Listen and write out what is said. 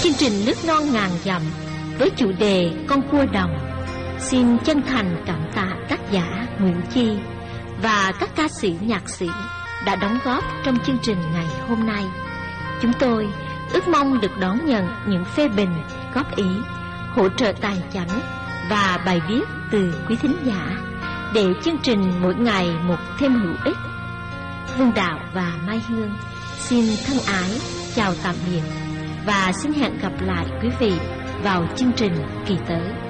chương trình Nước Non Ngàn Dặm với chủ đề Con cua đồng. Xin chân thành cảm tạ tác giả Nguyễn Chi và các ca sĩ nhạc sĩ đã đóng góp trong chương trình ngày hôm nay. Chúng tôi ước mong được đón nhận những phê bình, góp ý, hỗ trợ tài chánh và bài viết từ quý thính giả để chương trình mỗi ngày một thêm hữu ích. Hương Đạo và Mai Hương xin thân ái chào tạm biệt và xin hẹn gặp lại quý vị vào chương trình kỳ tới.